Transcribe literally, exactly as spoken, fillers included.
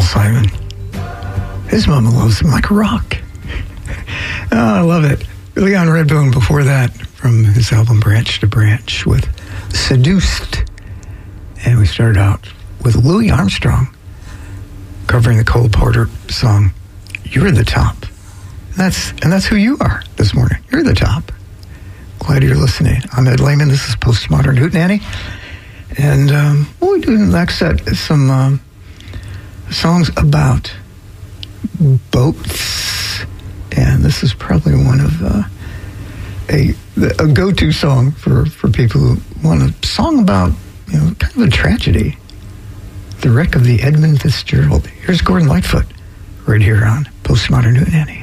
Simon. His mama loves him like a rock. Oh, I love it. Leon Redbone before that from his album Branch to Branch with Seduced. And we started out with Louis Armstrong covering the Cole Porter song, You're the Top. And that's, and that's who you are this morning. You're the top. Glad you're listening. I'm Ed Lehman. This is Postmodern Hootenanny. And um, what we do in the next set is some um, songs about boats. And this is probably one of uh, a, a go-to song for, for people who want a song about, you know, kind of a tragedy. The wreck of the Edmund Fitzgerald. Here's Gordon Lightfoot right here on Postmodern Hootenanny.